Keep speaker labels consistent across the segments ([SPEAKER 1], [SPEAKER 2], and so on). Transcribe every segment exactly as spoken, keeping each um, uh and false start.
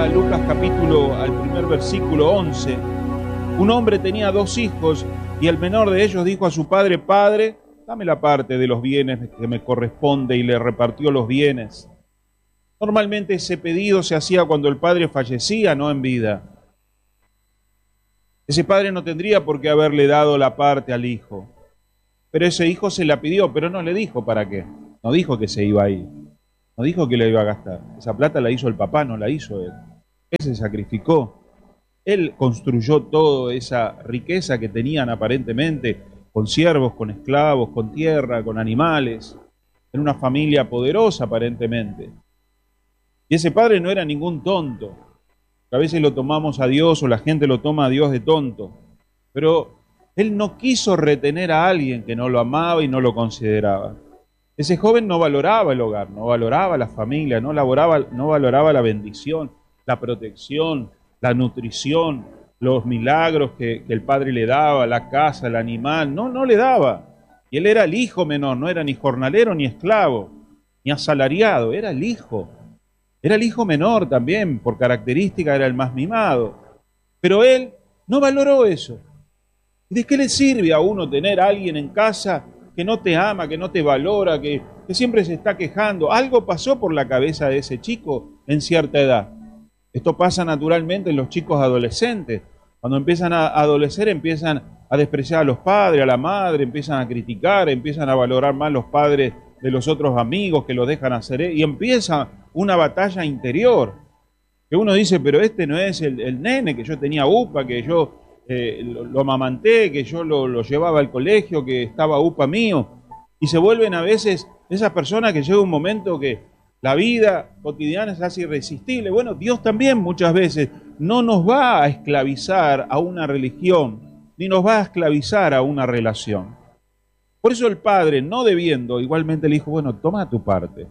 [SPEAKER 1] San Lucas capítulo al primer versículo once. Un hombre tenía dos hijos y el menor de ellos dijo a su padre: Padre, dame la parte de los bienes que me corresponde, y le repartió los bienes. Normalmente ese pedido se hacía cuando el padre fallecía, no en vida. Ese padre no tendría por qué haberle dado la parte al hijo, pero ese hijo se la pidió, pero no le dijo para qué. No dijo que se iba a ir, no dijo que la iba a gastar. Esa plata la hizo el papá, no la hizo él. Él se sacrificó. Él construyó toda esa riqueza que tenían aparentemente, con siervos, con esclavos, con tierra, con animales. Era una familia poderosa aparentemente. Y ese padre no era ningún tonto. A veces lo tomamos a Dios, o la gente lo toma a Dios de tonto. Pero él no quiso retener a alguien que no lo amaba y no lo consideraba. Ese joven no valoraba el hogar, no valoraba la familia, no, laboraba, no valoraba la bendición, la protección, la nutrición, los milagros que, que el padre le daba, la casa, el animal. No, no le daba. Y él era el hijo menor, no era ni jornalero ni esclavo, ni asalariado, era el hijo. Era el hijo menor también, por característica era el más mimado. Pero él no valoró eso. ¿De qué le sirve a uno tener a alguien en casa que no te ama, que no te valora, que, que siempre se está quejando? Algo pasó por la cabeza de ese chico en cierta edad. Esto pasa naturalmente en los chicos adolescentes. Cuando empiezan a adolecer, empiezan a despreciar a los padres, a la madre, empiezan a criticar, empiezan a valorar más los padres de los otros amigos que los dejan hacer, y empieza una batalla interior, que uno dice, pero este no es el, el nene que yo tenía upa, que yo eh, lo, lo amamanté, que yo lo, lo llevaba al colegio, que estaba upa mío, y se vuelven a veces esas personas que llega un momento que la vida cotidiana se hace irresistible. Bueno, Dios también muchas veces no nos va a esclavizar a una religión, ni nos va a esclavizar a una relación. Por eso el padre, no debiendo, igualmente le dijo, bueno, toma tu parte.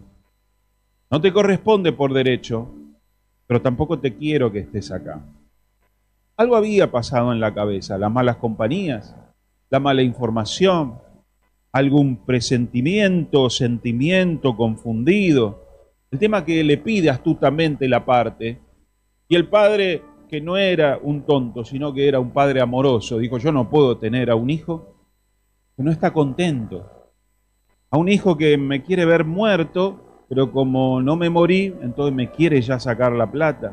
[SPEAKER 1] No te corresponde por derecho, pero tampoco te quiero que estés acá. Algo había pasado en la cabeza, las malas compañías, la mala información, algún presentimiento, sentimiento confundido. El tema que le pide astutamente la parte, y el padre, que no era un tonto, sino que era un padre amoroso, dijo, yo no puedo tener a un hijo que no está contento, a un hijo que me quiere ver muerto, pero como no me morí, entonces me quiere ya sacar la plata.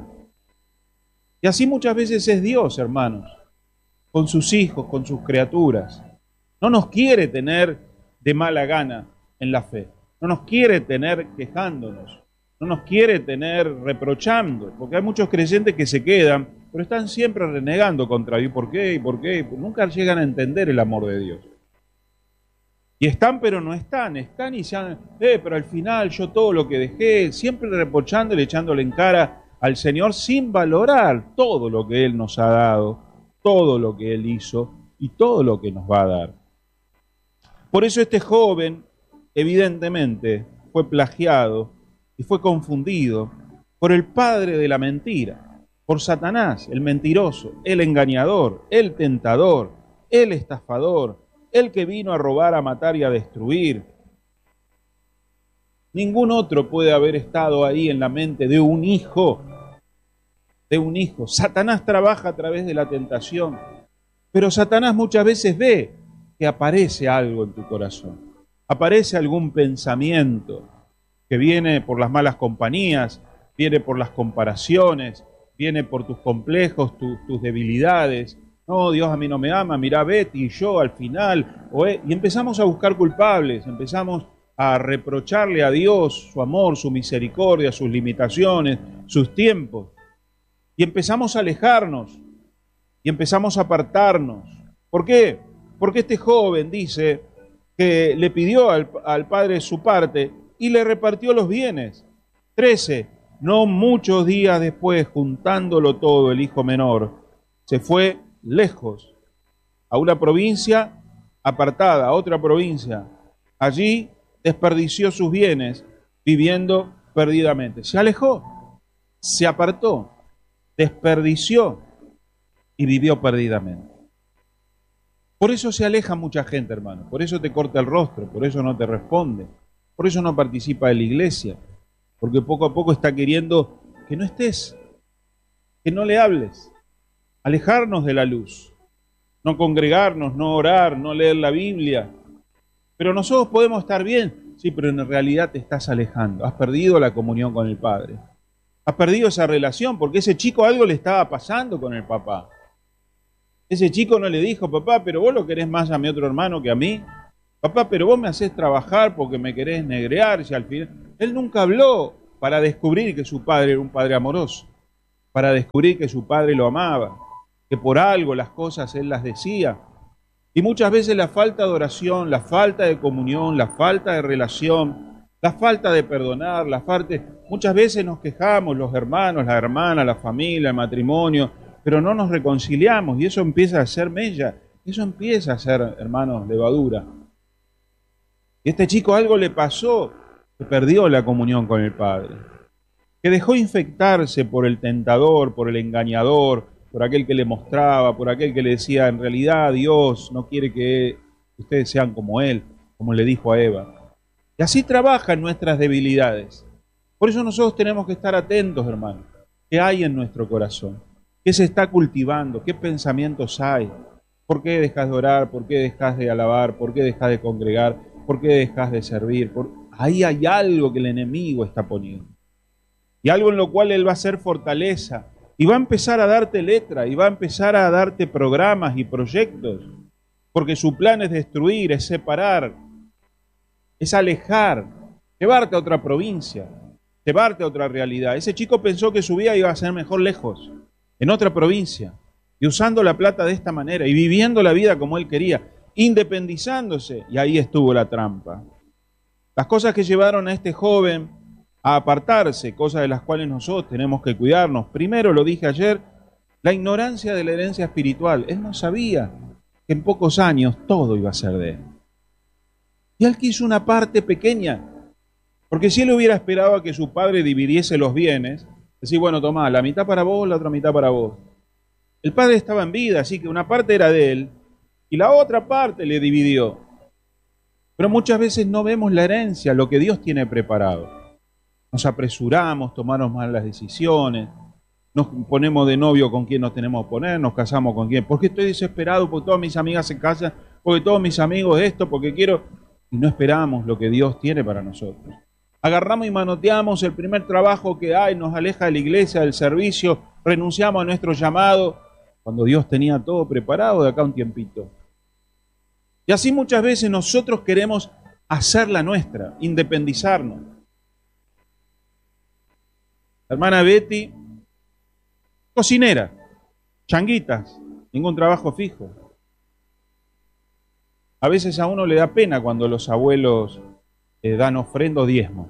[SPEAKER 1] Y así muchas veces es Dios, hermanos, con sus hijos, con sus criaturas. No nos quiere tener de mala gana en la fe, no nos quiere tener quejándonos, no nos quiere tener reprochando, porque hay muchos creyentes que se quedan, pero están siempre renegando contra Dios. ¿Por qué? ¿Y por qué? Nunca llegan a entender el amor de Dios. Y están, pero no están, están y ya, eh, pero al final yo todo lo que dejé, siempre reprochándole, echándole en cara al Señor sin valorar todo lo que Él nos ha dado, todo lo que Él hizo y todo lo que nos va a dar. Por eso este joven, evidentemente, fue plagiado y fue confundido por el padre de la mentira, por Satanás, el mentiroso, el engañador, el tentador, el estafador, el que vino a robar, a matar y a destruir. Ningún otro puede haber estado ahí en la mente de un hijo, de un hijo. Satanás trabaja a través de la tentación, pero Satanás muchas veces ve que aparece algo en tu corazón, aparece algún pensamiento que viene por las malas compañías, viene por las comparaciones, viene por tus complejos, tu, tus debilidades. No, Dios a mí no me ama, mirá Betty y yo al final. Y empezamos a buscar culpables, empezamos a reprocharle a Dios su amor, su misericordia, sus limitaciones, sus tiempos. Y empezamos a alejarnos, y empezamos a apartarnos. ¿Por qué? Porque este joven dice que le pidió al, al padre su parte y le repartió los bienes. Trece, no muchos días después, juntándolo todo, el hijo menor se fue lejos, a una provincia apartada, a otra provincia. Allí desperdició sus bienes, viviendo perdidamente. Se alejó, se apartó, desperdició y vivió perdidamente. Por eso se aleja mucha gente, hermano. Por eso te corta el rostro, por eso no te responde, por eso no participa de la iglesia, porque poco a poco está queriendo que no estés, que no le hables, alejarnos de la luz, no congregarnos, no orar, no leer la Biblia. Pero nosotros podemos estar bien, sí, pero en realidad te estás alejando, has perdido la comunión con el Padre, has perdido esa relación, porque ese chico algo le estaba pasando con el papá. Ese chico no le dijo, papá, pero vos lo querés más a mi otro hermano que a mí. Papá, pero vos me hacés trabajar porque me querés negrear. Y al final, él nunca habló para descubrir que su padre era un padre amoroso, para descubrir que su padre lo amaba, que por algo las cosas él las decía. Y muchas veces la falta de oración, la falta de comunión, la falta de relación, la falta de perdonar, la falta... Muchas veces nos quejamos los hermanos, la hermana, la familia, el matrimonio, pero no nos reconciliamos y eso empieza a ser mella, eso empieza a ser, hermanos, levadura. Y a este chico algo le pasó, que perdió la comunión con el Padre, que dejó infectarse por el tentador, por el engañador, por aquel que le mostraba, por aquel que le decía, en realidad Dios no quiere que ustedes sean como Él, como le dijo a Eva. Y así trabajan nuestras debilidades. Por eso nosotros tenemos que estar atentos, hermanos, ¿qué hay en nuestro corazón? ¿Qué se está cultivando? ¿Qué pensamientos hay? ¿Por qué dejas de orar? ¿Por qué dejas de alabar? ¿Por qué dejas de congregar? ¿Por qué dejas de servir? Por... Ahí hay algo que el enemigo está poniendo. Y algo en lo cual él va a hacer fortaleza. Y va a empezar a darte letra. Y va a empezar a darte programas y proyectos. Porque su plan es destruir, es separar, es alejar, llevarte a otra provincia, llevarte a otra realidad. Ese chico pensó que su vida iba a ser mejor lejos, en otra provincia, y usando la plata de esta manera, y viviendo la vida como él quería, independizándose, y ahí estuvo la trampa. Las cosas que llevaron a este joven a apartarse, cosas de las cuales nosotros tenemos que cuidarnos. Primero, lo dije ayer, la ignorancia de la herencia espiritual. Él no sabía que en pocos años todo iba a ser de él. Y él quiso una parte pequeña, porque si él hubiera esperado a que su padre dividiese los bienes, decir, bueno, tomá, la mitad para vos, la otra mitad para vos. El padre estaba en vida, así que una parte era de él, y la otra parte le dividió. Pero muchas veces no vemos la herencia, lo que Dios tiene preparado. Nos apresuramos, tomamos malas decisiones, nos ponemos de novio con quien nos tenemos que poner, nos casamos con quien. ¿Por qué estoy desesperado? Porque todas mis amigas se casan, porque todos mis amigos esto, porque quiero... Y no esperamos lo que Dios tiene para nosotros. Agarramos y manoteamos el primer trabajo que hay, nos aleja de la iglesia, del servicio, renunciamos a nuestro llamado, cuando Dios tenía todo preparado de acá a un tiempito. Y así muchas veces nosotros queremos hacer la nuestra, independizarnos. La hermana Betty, cocinera, changuitas, ningún trabajo fijo. A veces a uno le da pena cuando los abuelos eh, dan ofrenda o diezmo.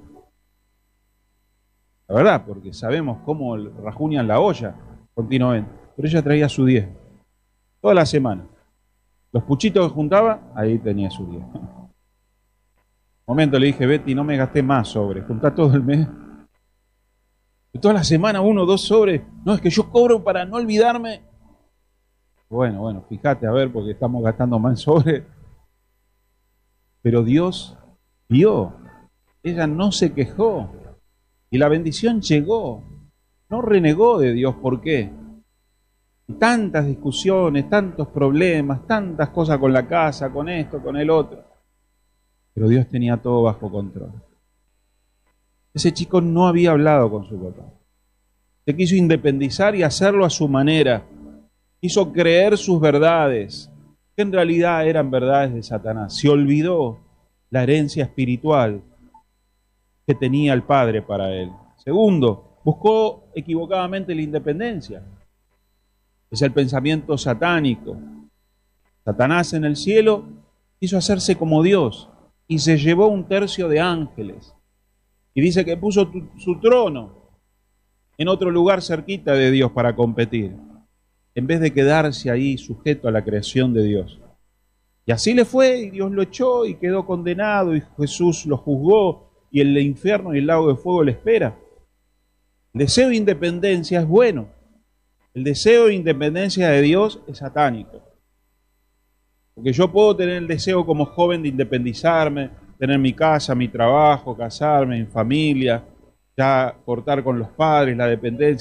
[SPEAKER 1] La verdad, porque sabemos cómo rajuñan la olla continuamente. Pero ella traía su diezmo, toda la semana. Los puchitos que juntaba, ahí tenía su diezmo. Un momento le dije, Betty, no me gasté más sobres, juntá todo el mes. Y toda la semana uno o dos sobres. No, es que yo cobro para no olvidarme. Bueno, bueno, fíjate a ver, porque estamos gastando más sobres. Pero Dios vio, ella no se quejó y la bendición llegó, no renegó de Dios. ¿Por qué? Tantas discusiones, tantos problemas, tantas cosas con la casa, con esto, con el otro. Pero Dios tenía todo bajo control. Ese chico no había hablado con su papá. Se quiso independizar y hacerlo a su manera. Quiso creer sus verdades, que en realidad eran verdades de Satanás. Se olvidó la herencia espiritual que tenía el Padre para él. Segundo, buscó equivocadamente la independencia. Es el pensamiento satánico. Satanás en el cielo quiso hacerse como Dios y se llevó un tercio de ángeles. Y dice que puso tu, su trono en otro lugar cerquita de Dios para competir, en vez de quedarse ahí sujeto a la creación de Dios. Y así le fue, y Dios lo echó y quedó condenado, y Jesús lo juzgó, y el infierno y el lago de fuego le espera. El deseo de independencia es bueno. El deseo de independencia de Dios es satánico. Porque yo puedo tener el deseo como joven de independizarme, tener mi casa, mi trabajo, casarme, mi familia, ya cortar con los padres, la dependencia.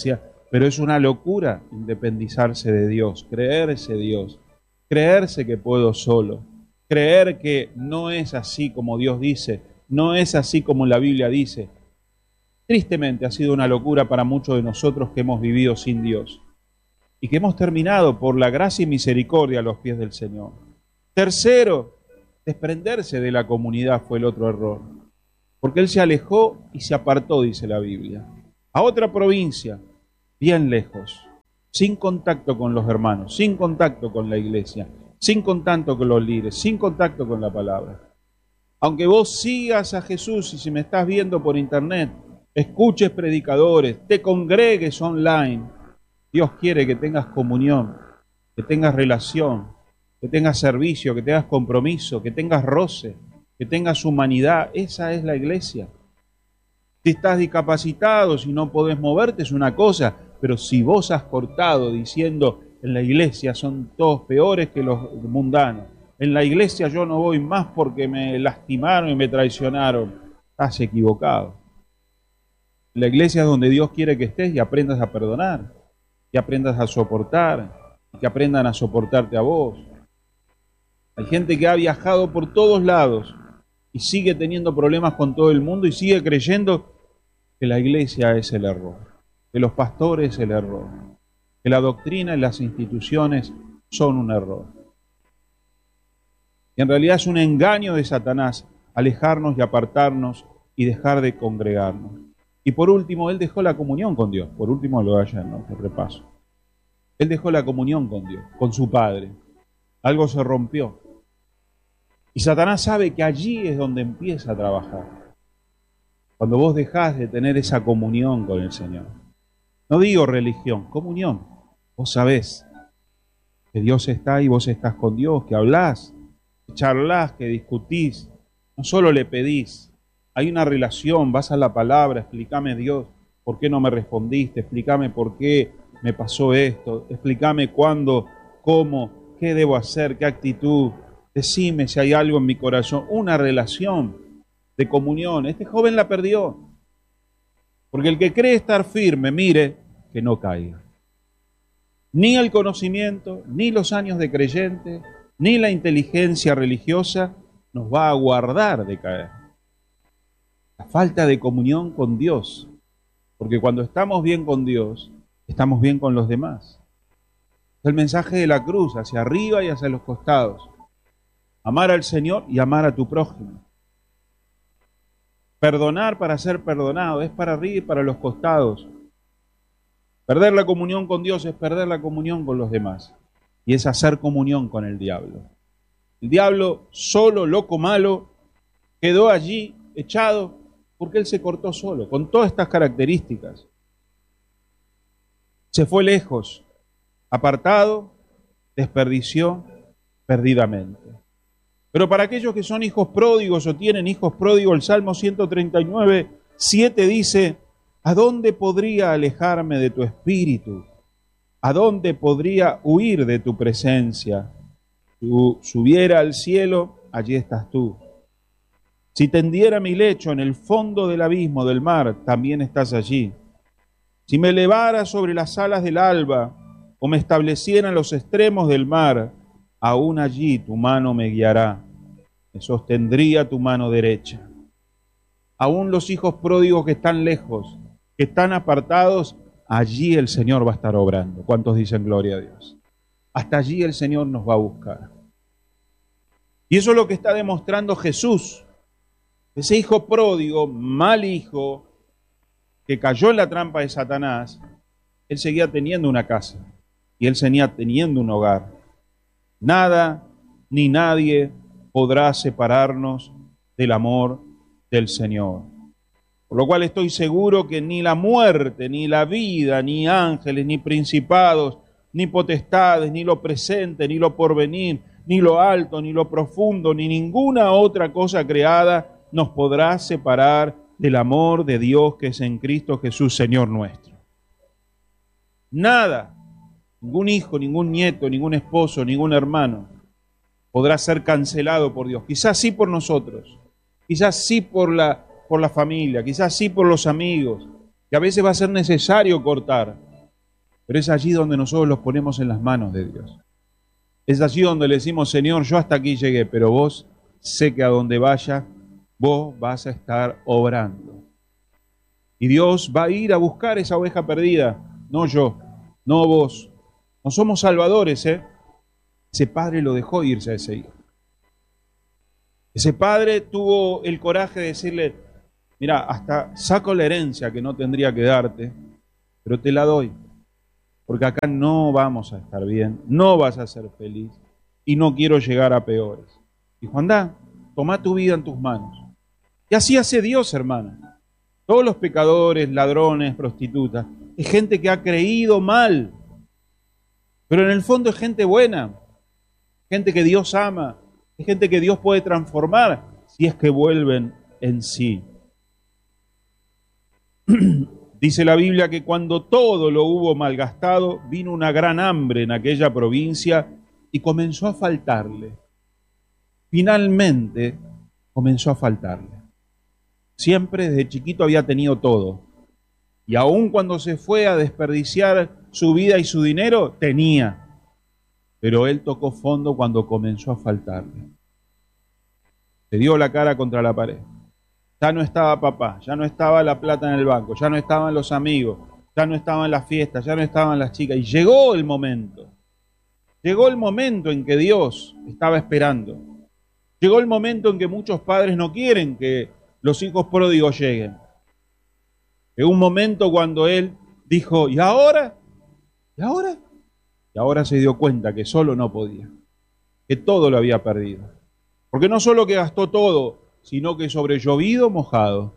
[SPEAKER 1] Pero es una locura independizarse de Dios, creerse Dios, creerse que puedo solo, creer que no es así como Dios dice, no es así como la Biblia dice. Tristemente ha sido una locura para muchos de nosotros que hemos vivido sin Dios y que hemos terminado por la gracia y misericordia a los pies del Señor. Tercero, desprenderse de la comunidad fue el otro error, porque Él se alejó y se apartó, dice la Biblia, a otra provincia, bien lejos, sin contacto con los hermanos, sin contacto con la iglesia, sin contacto con los líderes, sin contacto con la palabra. Aunque vos sigas a Jesús y si me estás viendo por internet, escuches predicadores, te congregues online, Dios quiere que tengas comunión, que tengas relación, que tengas servicio, que tengas compromiso, que tengas roce, que tengas humanidad. Esa es la iglesia. Si estás discapacitado, si no podés moverte, es una cosa, pero si vos has cortado diciendo en la iglesia son todos peores que los mundanos, en la iglesia yo no voy más porque me lastimaron y me traicionaron, estás equivocado. La iglesia es donde Dios quiere que estés y aprendas a perdonar, y aprendas a soportar, y que aprendan a soportarte a vos. Hay gente que ha viajado por todos lados y sigue teniendo problemas con todo el mundo y sigue creyendo que la iglesia es el error, que los pastores es el error, que la doctrina y las instituciones son un error. Y en realidad es un engaño de Satanás alejarnos y apartarnos y dejar de congregarnos. Y por último, él dejó la comunión con Dios. Por último lo de ayer, ¿no? Te repaso. Él dejó la comunión con Dios, con su Padre. Algo se rompió. Y Satanás sabe que allí es donde empieza a trabajar. Cuando vos dejás de tener esa comunión con el Señor. No digo religión, comunión. Vos sabés que Dios está y vos estás con Dios, que hablás, que charlás, que discutís. No solo le pedís. Hay una relación, vas a la palabra, explícame Dios, ¿por qué no me respondiste? Explícame por qué me pasó esto. Explícame cuándo, cómo, qué debo hacer, qué actitud. Decime si hay algo en mi corazón. Una relación de comunión. Este joven la perdió. Porque el que cree estar firme, mire que no caiga. Ni el conocimiento, ni los años de creyente, ni la inteligencia religiosa nos va a guardar de caer. La falta de comunión con Dios. Porque cuando estamos bien con Dios, estamos bien con los demás. Es el mensaje de la cruz, hacia arriba y hacia los costados. Amar al Señor y amar a tu prójimo. Perdonar para ser perdonado, es para arriba y para los costados. Perder la comunión con Dios es perder la comunión con los demás. Y es hacer comunión con el diablo. El diablo, solo, loco, malo, quedó allí echado porque él se cortó solo, con todas estas características. Se fue lejos, apartado, desperdició perdidamente. Pero para aquellos que son hijos pródigos o tienen hijos pródigos, el Salmo ciento treinta y nueve, siete dice, ¿a dónde podría alejarme de tu espíritu? ¿A dónde podría huir de tu presencia? Si subiera al cielo, allí estás tú. Si tendiera mi lecho en el fondo del abismo del mar, también estás allí. Si me elevara sobre las alas del alba o me estableciera en los extremos del mar, aún allí tu mano me guiará, me sostendría tu mano derecha. Aún los hijos pródigos que están lejos, que están apartados, allí el Señor va a estar obrando. ¿Cuántos dicen gloria a Dios? Hasta allí el Señor nos va a buscar. Y eso es lo que está demostrando Jesús. Ese hijo pródigo, mal hijo, que cayó en la trampa de Satanás, él seguía teniendo una casa y él seguía teniendo un hogar. Nada ni nadie podrá separarnos del amor del Señor. Por lo cual estoy seguro que ni la muerte, ni la vida, ni ángeles, ni principados, ni potestades, ni lo presente, ni lo porvenir, ni lo alto, ni lo profundo, ni ninguna otra cosa creada nos podrá separar del amor de Dios que es en Cristo Jesús, Señor nuestro. Nada, ningún hijo, ningún nieto, ningún esposo, ningún hermano podrá ser cancelado por Dios. Quizás sí por nosotros, quizás sí por la, por la familia, quizás sí por los amigos, que a veces va a ser necesario cortar. Pero es allí donde nosotros los ponemos en las manos de Dios. Es allí donde le decimos, Señor, yo hasta aquí llegué, pero vos sé que a donde vaya, vos vas a estar obrando. Y Dios va a ir a buscar esa oveja perdida, no yo, no vos. No somos salvadores, ¿eh? Ese padre lo dejó irse a ese hijo. Ese padre tuvo el coraje de decirle, mira, hasta saco la herencia que no tendría que darte, pero te la doy, porque acá no vamos a estar bien, no vas a ser feliz y no quiero llegar a peores. Dijo, andá, toma tu vida en tus manos. Y así hace Dios, hermano. Todos los pecadores, ladrones, prostitutas, es gente que ha creído mal, pero en el fondo es gente buena, gente que Dios ama, es gente que Dios puede transformar si es que vuelven en sí. Dice la Biblia que cuando todo lo hubo malgastado, vino una gran hambre en aquella provincia y comenzó a faltarle. Finalmente comenzó a faltarle. Siempre desde chiquito había tenido todo. Y aun cuando se fue a desperdiciar su vida y su dinero, tenía. Pero él tocó fondo cuando comenzó a faltarle. Se dio la cara contra la pared. Ya no estaba papá, ya no estaba la plata en el banco, ya no estaban los amigos, ya no estaban las fiestas, ya no estaban las chicas. Y llegó el momento. Llegó el momento en que Dios estaba esperando. Llegó el momento en que muchos padres no quieren que los hijos pródigos lleguen. Llegó un momento cuando él dijo, ¿y ahora? ¿Y ahora? Y ahora se dio cuenta que solo no podía, que todo lo había perdido. Porque no solo que gastó todo, sino que sobre llovido mojado.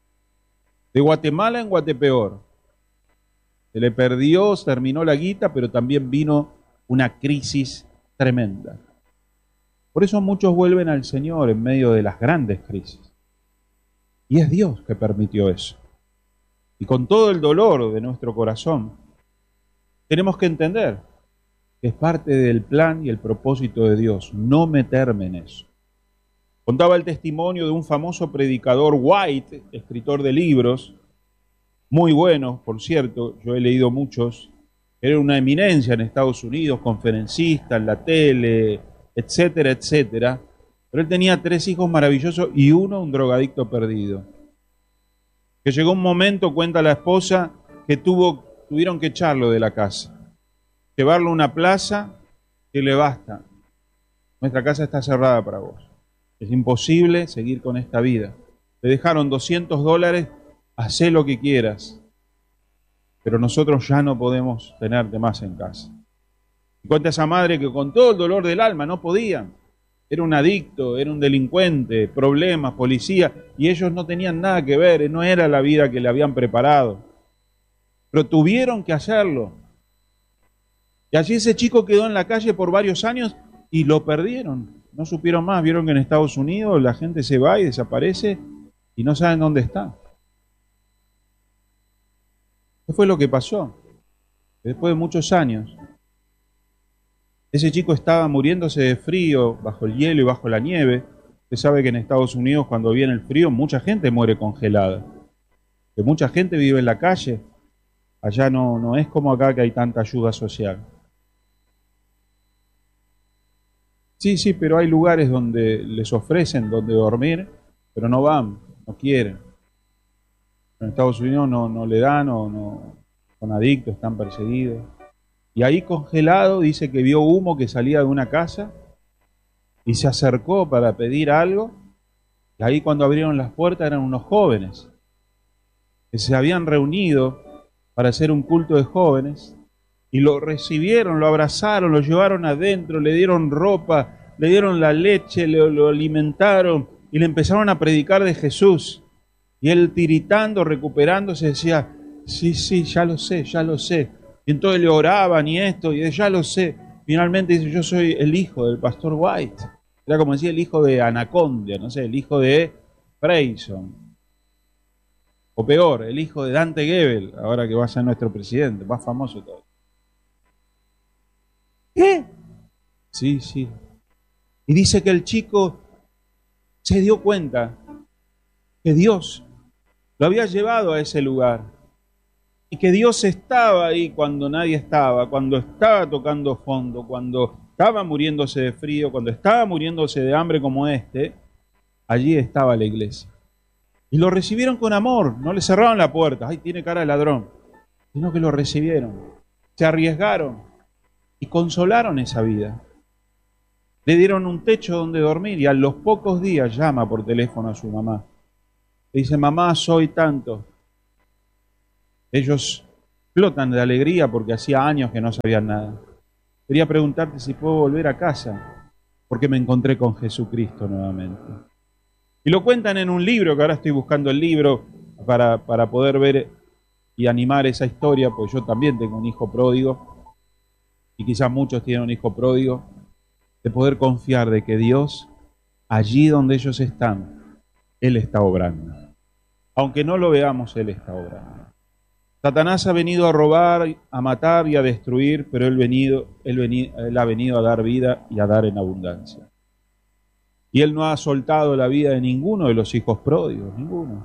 [SPEAKER 1] De Guatemala en Guatepeor. Se le perdió, se terminó la guita, pero también vino una crisis tremenda. Por eso muchos vuelven al Señor en medio de las grandes crisis. Y es Dios que permitió eso. Y con todo el dolor de nuestro corazón, tenemos que entender que es parte del plan y el propósito de Dios, no meterme en eso. Contaba el testimonio de un famoso predicador White, escritor de libros, muy buenos, por cierto, yo he leído muchos, era una eminencia en Estados Unidos, conferencista en la tele, etcétera, etcétera. Pero él tenía tres hijos maravillosos y uno un drogadicto perdido. Que llegó un momento, cuenta la esposa, que tuvo, tuvieron que echarlo de la casa. Llevarlo a una plaza que le basta. Nuestra casa está cerrada para vos. Es imposible seguir con esta vida. Le dejaron doscientos dólares, hacé lo que quieras. Pero nosotros ya no podemos tenerte más en casa. Y cuenta esa madre que con todo el dolor del alma no podían. Era un adicto, era un delincuente, problemas, policía, y ellos no tenían nada que ver, no era la vida que le habían preparado. Pero tuvieron que hacerlo. Y allí ese chico quedó en la calle por varios años y lo perdieron. No supieron más, vieron que en Estados Unidos la gente se va y desaparece y no saben dónde está. ¿Qué fue lo que pasó? Después de muchos años, ese chico estaba muriéndose de frío, bajo el hielo y bajo la nieve. Usted sabe que en Estados Unidos cuando viene el frío mucha gente muere congelada. Que mucha gente vive en la calle. Allá no, no es como acá que hay tanta ayuda social. Sí, sí, pero hay lugares donde les ofrecen donde dormir, pero no van, no quieren. En Estados Unidos no, no le dan o no, son adictos, están perseguidos. Y ahí congelado dice que vio humo que salía de una casa y se acercó para pedir algo. Y ahí cuando abrieron las puertas eran unos jóvenes que se habían reunido para hacer un culto de jóvenes y lo recibieron, lo abrazaron, lo llevaron adentro, le dieron ropa, le dieron la leche, lo, lo alimentaron y le empezaron a predicar de Jesús. Y él tiritando, recuperándose, decía, sí, sí, ya lo sé, ya lo sé. Y entonces le oraban y esto, y ya lo sé. Finalmente dice, yo soy el hijo del pastor White. Era como decía el hijo de Anaconda, no sé, el hijo de Freyson. O peor, el hijo de Dante Gebel, ahora que va a ser nuestro presidente, más famoso todo. ¿Qué? Sí, sí. Y dice que el chico se dio cuenta que Dios lo había llevado a ese lugar. Y que Dios estaba ahí cuando nadie estaba, cuando estaba tocando fondo, cuando estaba muriéndose de frío, cuando estaba muriéndose de hambre como este, allí estaba la iglesia. Y lo recibieron con amor, no le cerraron la puerta, ay, tiene cara de ladrón, sino que lo recibieron, se arriesgaron y consolaron esa vida. Le dieron un techo donde dormir y a los pocos días llama por teléfono a su mamá. Le dice, mamá, soy tanto. Ellos explotan de alegría porque hacía años que no sabían nada. Quería preguntarte si puedo volver a casa, porque me encontré con Jesucristo nuevamente. Y lo cuentan en un libro, que ahora estoy buscando el libro para, para poder ver y animar esa historia, porque yo también tengo un hijo pródigo, y quizás muchos tienen un hijo pródigo, de poder confiar de que Dios, allí donde ellos están, Él está obrando. Aunque no lo veamos, Él está obrando. Satanás ha venido a robar, a matar y a destruir, pero él, venido, él, venido, él ha venido a dar vida y a dar en abundancia. Y Él no ha soltado la vida de ninguno de los hijos pródigos, ninguno.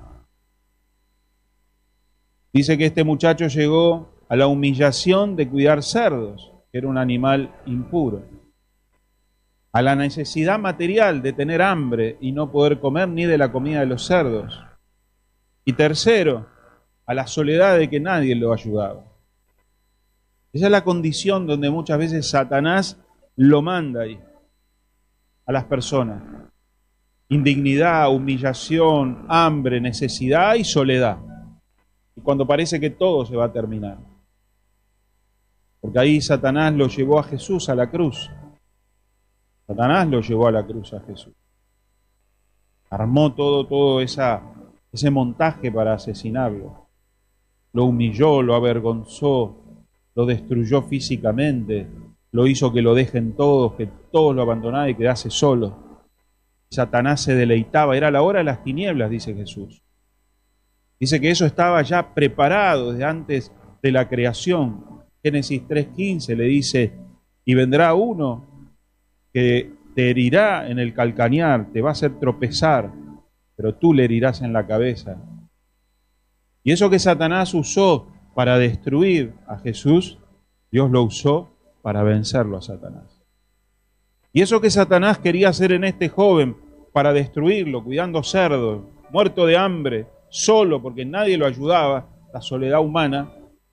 [SPEAKER 1] Dice que este muchacho llegó a la humillación de cuidar cerdos, que era un animal impuro, a la necesidad material de tener hambre y no poder comer ni de la comida de los cerdos. Y tercero, a la soledad de que nadie lo ayudaba. Esa es la condición donde muchas veces Satanás lo manda ahí, a las personas. Indignidad, humillación, hambre, necesidad y soledad. Y cuando parece que todo se va a terminar. Porque ahí Satanás lo llevó a Jesús a la cruz. Satanás lo llevó a la cruz a Jesús. Armó todo, todo esa, ese montaje para asesinarlo. Lo humilló, lo avergonzó, lo destruyó físicamente, lo hizo que lo dejen todos, que todos lo abandonaran y quedase solo. Satanás se deleitaba, era la hora de las tinieblas, dice Jesús. Dice que eso estaba ya preparado desde antes de la creación. Génesis tres quince le dice, y vendrá uno que te herirá en el calcañar, te va a hacer tropezar, pero tú le herirás en la cabeza. Y eso que Satanás usó para destruir a Jesús, Dios lo usó para vencerlo a Satanás. Y eso que Satanás quería hacer en este joven para destruirlo, cuidando cerdos, muerto de hambre, solo porque nadie lo ayudaba, la soledad humana,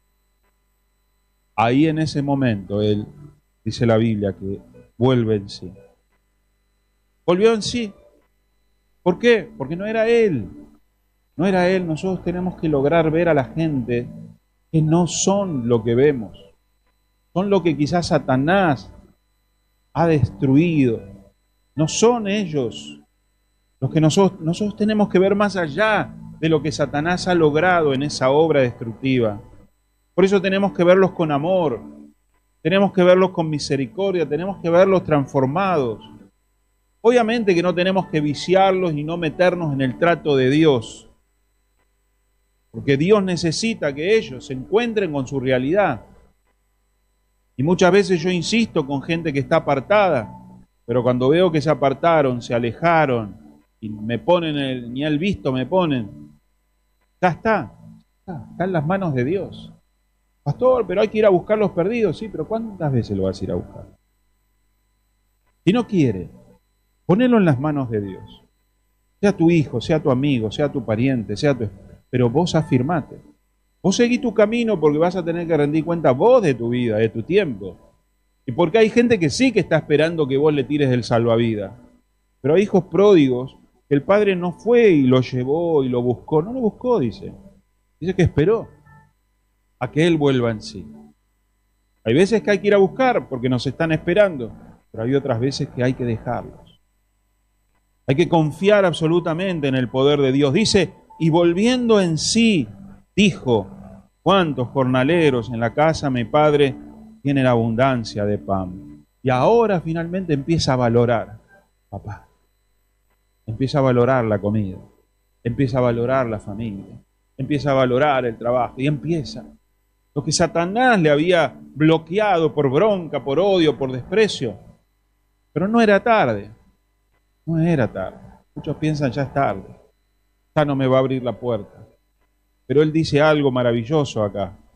[SPEAKER 1] ahí en ese momento él, dice la Biblia, que vuelve en sí. Volvió en sí. ¿Por qué? Porque no era él. No era él. Nosotros tenemos que lograr ver a la gente que no son lo que vemos. Son lo que quizás Satanás ha destruido. No son ellos los que nosotros, nosotros tenemos que ver más allá de lo que Satanás ha logrado en esa obra destructiva. Por eso tenemos que verlos con amor, tenemos que verlos con misericordia, tenemos que verlos transformados. Obviamente que no tenemos que viciarlos y no meternos en el trato de Dios, porque Dios necesita que ellos se encuentren con su realidad. Y muchas veces yo insisto con gente que está apartada, pero cuando veo que se apartaron, se alejaron y me ponen, el, ni el visto me ponen, ya está, está, está en las manos de Dios. Pastor, pero hay que ir a buscar los perdidos. Sí, pero ¿cuántas veces lo vas a ir a buscar? Si no quiere, ponelo en las manos de Dios. Sea tu hijo, sea tu amigo, sea tu pariente, sea tu... pero vos afirmate. Vos seguí tu camino porque vas a tener que rendir cuenta vos de tu vida, de tu tiempo. Y porque hay gente que sí que está esperando que vos le tires del salvavidas. Pero hay hijos pródigos que el padre no fue y lo llevó y lo buscó. No lo buscó, dice. Dice que esperó a que él vuelva en sí. Hay veces que hay que ir a buscar porque nos están esperando, pero hay otras veces que hay que dejarlos. Hay que confiar absolutamente en el poder de Dios. Dice, y volviendo en sí, dijo, ¿cuántos jornaleros en la casa mi padre tienen abundancia de pan? Y ahora finalmente empieza a valorar, papá. Empieza a valorar la comida, empieza a valorar la familia, empieza a valorar el trabajo y empieza. Lo que Satanás le había bloqueado por bronca, por odio, por desprecio. Pero no era tarde, no era tarde. Muchos piensan ya es tarde, ya no me va a abrir la puerta. Pero él dice algo maravilloso acá.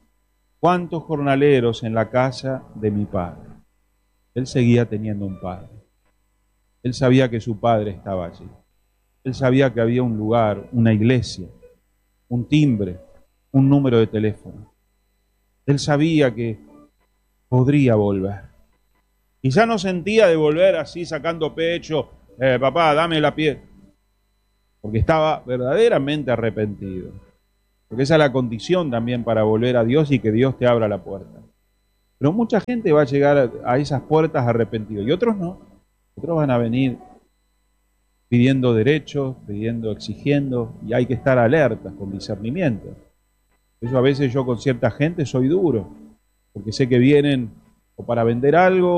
[SPEAKER 1] ¿Cuántos jornaleros en la casa de mi padre? Él seguía teniendo un padre. Él sabía que su padre estaba allí. Él sabía que había un lugar, una iglesia, un timbre, un número de teléfono. Él sabía que podría volver. Y ya no sentía de volver así sacando pecho, eh, papá, dame la piel. Porque estaba verdaderamente arrepentido. Porque esa es la condición también para volver a Dios y que Dios te abra la puerta. Pero mucha gente va a llegar a esas puertas arrepentido y otros no. Otros van a venir pidiendo derechos, pidiendo, exigiendo, y hay que estar alertas, con discernimiento. Por eso a veces yo con cierta gente soy duro, porque sé que vienen o para vender algo,